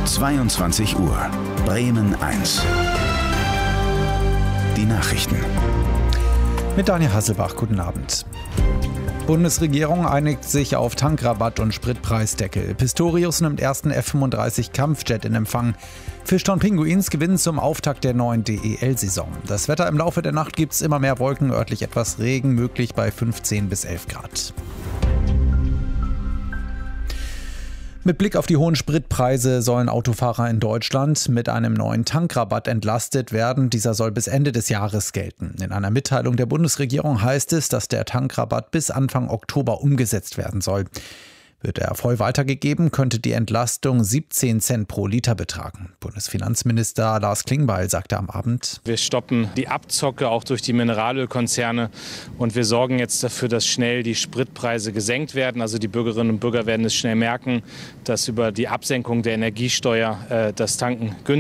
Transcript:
22 Uhr. Bremen 1. Die Nachrichten. Mit Daniel Hasselbach, guten Abend. Bundesregierung einigt sich auf Tankrabatt und Spritpreisdeckel. Pistorius nimmt ersten F-35 Kampfjet in Empfang. Fischtown Pinguins gewinnen zum Auftakt der neuen DEL-Saison. Das Wetter: im Laufe der Nacht gibt es immer mehr Wolken, örtlich etwas Regen, möglich bei 15 bis 11 Grad. Mit Blick auf die hohen Spritpreise sollen Autofahrer in Deutschland mit einem neuen Tankrabatt entlastet werden. Dieser soll bis Ende des Jahres gelten. In einer Mitteilung der Bundesregierung heißt es, dass der Tankrabatt bis Anfang Oktober umgesetzt werden soll. Wird er voll weitergegeben, könnte die Entlastung 17 Cent pro Liter betragen. Bundesfinanzminister Lars Klingbeil sagte am Abend: Wir stoppen die Abzocke auch durch die Mineralölkonzerne und wir sorgen jetzt dafür, dass schnell die Spritpreise gesenkt werden. Also die Bürgerinnen und Bürger werden es schnell merken, dass über die Absenkung der Energiesteuer das Tanken günstiger